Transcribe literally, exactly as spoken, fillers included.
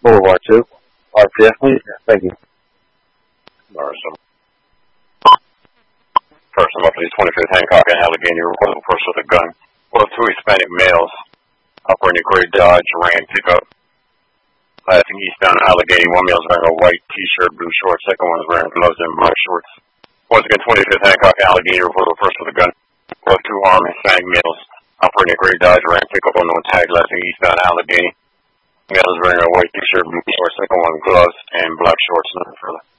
Boulevard two. R P F, please. Thank you. Morrison. Person up to the twenty-fifth Hancock and Allegheny, reported a person with a gun. Well, two Hispanic males operating a gray Dodge Ram pickup. Passing eastbound Allegheny. One male is wearing a white t-shirt, blue shorts. Second one is wearing gloves and black shorts. Once again, twenty-fifth Hancock and Allegheny, reported a person with a gun. Well, two armed Hispanic males operating a gray Dodge Ram pickup on no tag, passing eastbound Allegheny. Male is wearing a white t-shirt, blue shorts. Second one gloves and black shorts. Nothing further.